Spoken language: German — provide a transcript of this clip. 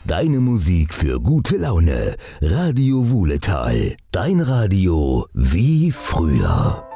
Deine Musik für gute Laune. Radio Wuhletal. Dein Radio wie früher.